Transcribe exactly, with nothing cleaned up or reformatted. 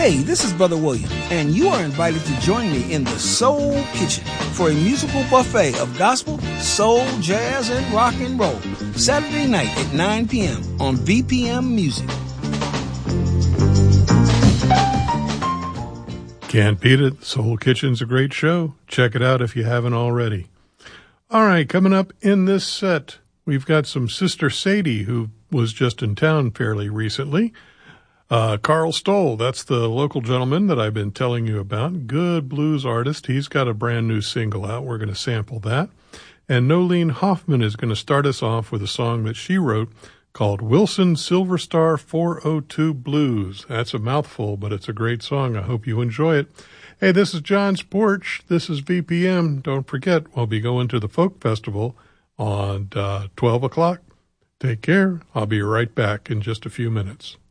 Hey, this is Brother William, and you are invited to join me in the Soul Kitchen for a musical buffet of gospel, soul, jazz, and rock and roll. Saturday night at nine p.m. on B P M Music. Can't beat it. Soul Kitchen's a great show. Check it out if you haven't already. All right, coming up in this set, we've got some Sister Sadie, who was just in town fairly recently. Uh, Carl Stoll, that's the local gentleman that I've been telling you about. Good blues artist. He's got a brand new single out. We're going to sample that. And Nolene Hoffman is going to start us off with a song that she wrote called Wilson Silver Star four oh two Blues. That's a mouthful, but it's a great song. I hope you enjoy it. Hey, this is John's Porch. This is V P M. Don't forget, we'll be going to the Folk Festival on uh, twelve o'clock. Take care. I'll be right back in just a few minutes.